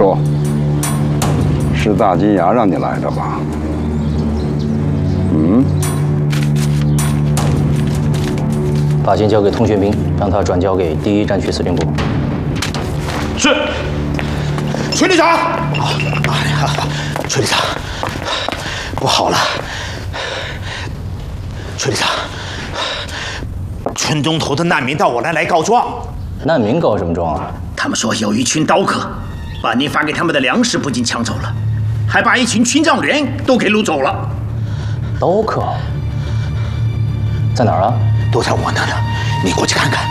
说，是大金牙让你来的吧？嗯？ 把信交给通讯兵，让他转交给第1战区司令部。 是。崔旅长。 哎呀，崔旅长，不好了！崔旅长，村东头的难民到我那来告状。 难民告什么状啊？ 他们说有一群刀客，把您发给他们的粮食不仅抢走了，还把一群群丈连都给掳走了。 刀客在哪儿啊？ 都在我那呢，你过去看看。